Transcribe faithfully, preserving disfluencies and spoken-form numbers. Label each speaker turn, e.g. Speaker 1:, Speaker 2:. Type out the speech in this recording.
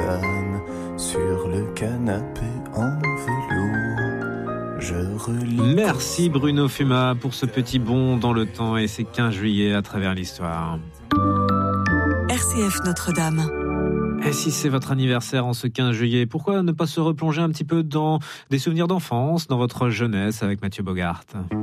Speaker 1: femme sur le canapé en velours. Je relis.
Speaker 2: Merci Bruno Fuma pour ce petit bond dans le temps et ces quinze juillet à travers l'histoire.
Speaker 3: R C F Notre-Dame.
Speaker 2: Et si c'est votre anniversaire en ce quinze juillet, pourquoi ne pas se replonger un petit peu dans des souvenirs d'enfance, dans votre jeunesse avec Mathieu Bogart ?